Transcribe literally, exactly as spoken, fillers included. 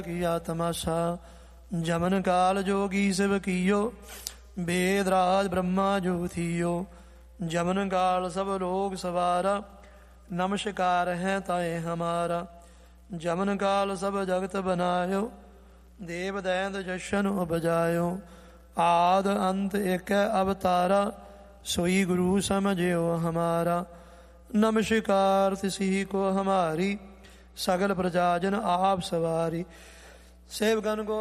किया तमाशा जमन काल जोगी शिव कियो वेद राज ब्रह्मा जो थियो जमन काल सब लोग सवारा नमस्कार है ताए हमारा जमन काल सब जगत बनायो देव दैत जशन उपजायो आद अंत एक अवतारा सोई गुरु समझियो हमारा नमस्कार तिसी को हमारी सगल प्रजाजन आप सवारी सेवगन को